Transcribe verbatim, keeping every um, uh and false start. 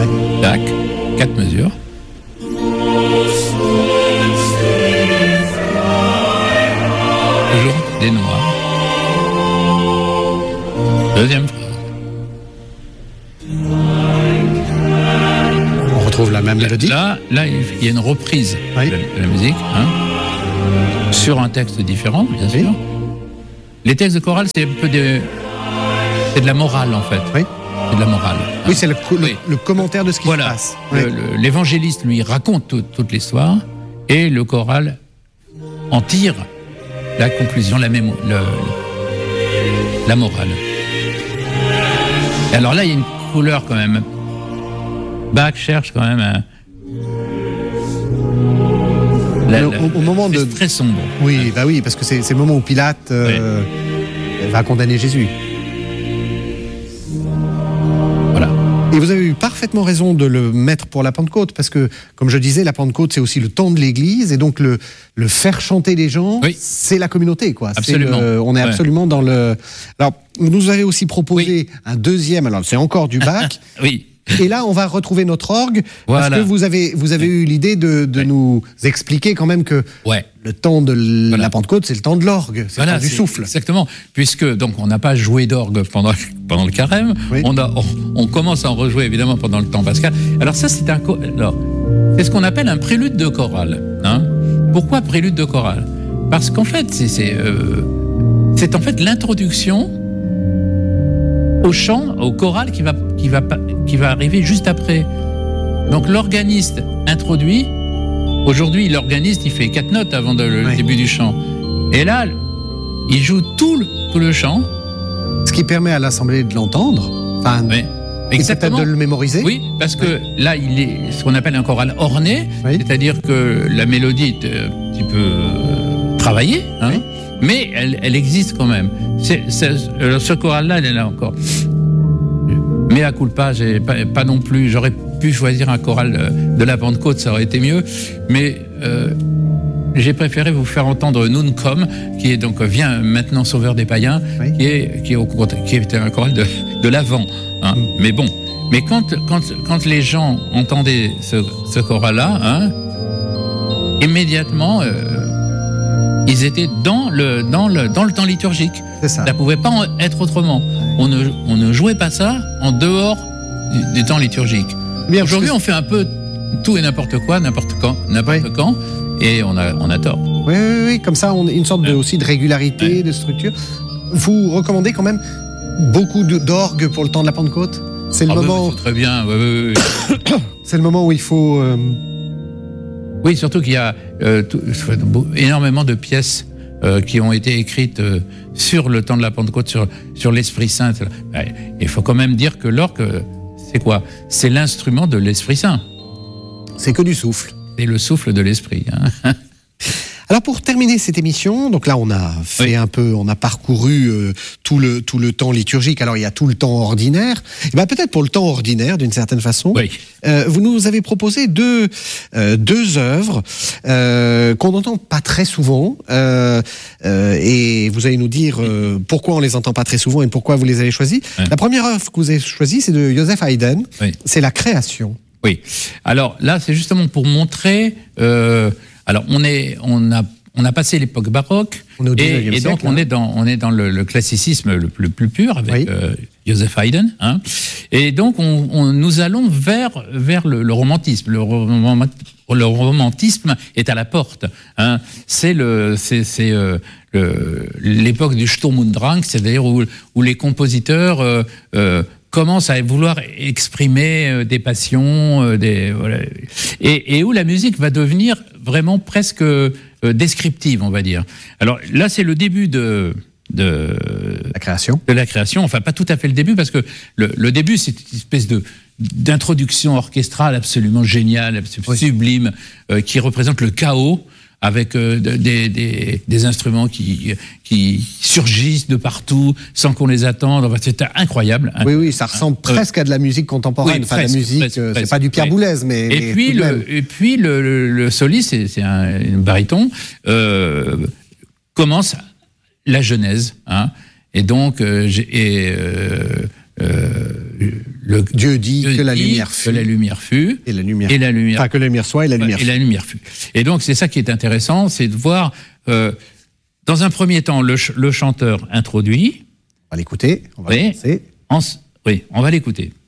tac, quatre mesures. Toujours des noirs. Deuxième phrase. On retrouve la même mélodie. Là, là, il y a une reprise oui. de, la, de la musique, hein, sur un texte différent, bien sûr. Oui. Les textes de chorale, c'est un peu de, c'est de la morale, en fait. Oui. C'est de la morale. Oui, c'est le, le, oui. le commentaire de ce qui voilà. se passe. Le, Oui. le, l'évangéliste, lui, raconte tout, toute l'histoire, et le choral en tire la conclusion, la, mémo, le, la morale. Et alors là, il y a une couleur quand même. Bach cherche quand même un... La, au, la, au moment de... C'est très sombre. Oui, ouais. bah oui, parce que c'est, c'est le moment où Pilate euh, oui. va condamner Jésus. Voilà. Et vous avez eu parfaitement raison de le mettre pour la Pentecôte, parce que, comme je disais, la Pentecôte, c'est aussi le temps de l'Église, et donc le, le faire chanter les gens, oui. c'est la communauté, quoi. Absolument. C'est le, on est ouais. absolument dans le... Alors, vous nous avez aussi proposé oui. un deuxième, alors c'est encore du Bach. Oui. Et là, on va retrouver notre orgue, voilà. parce que vous avez, vous avez eu l'idée de, de ouais. nous expliquer quand même que ouais. le temps de l- voilà. la Pentecôte, c'est le temps de l'orgue, c'est voilà, le temps du souffle. Exactement, puisque donc on n'a pas joué d'orgue pendant, pendant le carême, oui. on, a, on, on commence à en rejouer évidemment pendant le temps pascal. Alors ça, c'est, un, alors, c'est ce qu'on appelle un prélude de chorale. Hein. Pourquoi prélude de chorale ? Parce qu'en fait, c'est, c'est, euh, c'est en fait l'introduction au chant, au choral qui va, qui, va, qui va arriver juste après. Donc l'organiste introduit, aujourd'hui l'organiste il fait quatre notes avant de, le oui. début du chant. Et là, il joue tout le, tout le chant. Ce qui permet à l'assemblée de l'entendre, enfin, oui. et peut-être de le mémoriser. Oui, parce que oui. là il est ce qu'on appelle un choral orné, oui. c'est-à-dire que la mélodie est un petit peu travaillée, hein, oui. mais elle, elle existe quand même. C'est, c'est, ce choral-là, elle est là encore. Mais à culpa, j'ai pas, pas non plus. J'aurais pu choisir un choral de la Pentecôte, ça aurait été mieux. Mais euh, j'ai préféré vous faire entendre Nunquam, qui est donc Viens maintenant sauveur des païens, oui. qui est qui est au qui était un choral de de l'Avent. Hein. Mm. Mais bon, mais quand quand quand les gens entendaient ce, ce choral-là, hein, immédiatement. Euh, Ils étaient dans le, dans le, dans le temps liturgique. C'est ça. Ça ne pouvait pas être autrement. On ne, on ne jouait pas ça en dehors du, du temps liturgique. Bien, aujourd'hui, que... on fait un peu tout et n'importe quoi, n'importe quand, n'importe oui. quand, et on a, on a tort. Oui, oui, oui. Comme ça, on a une sorte de, aussi de régularité, ouais. de structure. Vous recommandez quand même beaucoup de, d'orgue pour le temps de la Pentecôte ? C'est le ah moment. Bah, c'est très bien. Ouais, ouais, ouais. C'est le moment où il faut. Euh... Oui, surtout qu'il y a euh, tout, énormément de pièces euh, qui ont été écrites euh, sur le temps de la Pentecôte, sur, sur l'Esprit Saint. Il faut quand même dire que l'orgue, c'est quoi ? C'est l'instrument de l'Esprit Saint. C'est que du souffle. C'est le souffle de l'Esprit. Hein. Alors pour terminer cette émission, donc là on a fait oui. un peu, on a parcouru euh, tout le tout le temps liturgique. Alors il y a tout le temps ordinaire. Et ben peut-être pour le temps ordinaire d'une certaine façon. Oui. Euh, vous nous avez proposé deux euh, deux œuvres euh, qu'on n'entend pas très souvent. Euh, euh, et vous allez nous dire euh, pourquoi on les entend pas très souvent et pourquoi vous les avez choisies. Oui. La première œuvre que vous avez choisie, c'est de Joseph Haydn. Oui. C'est la Création. Oui. Alors là, c'est justement pour montrer. Euh, Alors on est, on a, on a passé l'époque baroque et, et donc siècle, on hein. est dans, on est dans le, le classicisme le, le plus pur avec oui. euh, Joseph Haydn, hein. Et donc on, on, nous allons vers vers le, le romantisme. Le, rom, le romantisme est à la porte, hein. C'est le, c'est, c'est euh, le, l'époque du Sturm und Drang, c'est-à-dire où, où les compositeurs euh, euh, commence à vouloir exprimer euh, des passions, euh, des, voilà, et, et où la musique va devenir vraiment presque euh, descriptive, on va dire. Alors là, c'est le début de, de la création. De la création. Enfin, pas tout à fait le début, parce que le, le début, c'est une espèce de d'introduction orchestrale absolument géniale, absolument oui. sublime, euh, qui représente le chaos. Avec euh, des, des, des instruments qui, qui surgissent de partout sans qu'on les attende. Enfin, c'est incroyable. Oui, oui, ça ressemble euh, presque à de la musique contemporaine. Oui, enfin, presque, la musique, presque, euh, c'est presque, pas du Pierre oui. Boulez, mais. Et mais puis, le, et puis le, le, le soliste, c'est, c'est un, un baryton, euh, commence la Genèse. Hein, et donc, euh, j'ai, et, euh, euh, le Dieu dit Dieu que la dit lumière fut. Que la lumière fut. Et la lumière. Et la lumière. Enfin, que la lumière soit et la lumière et fut. la lumière fut. Et donc, c'est ça qui est intéressant, c'est de voir, euh, dans un premier temps, le, ch- le chanteur introduit. On va l'écouter. On va Oui. l'écouter. En, oui, on va l'écouter.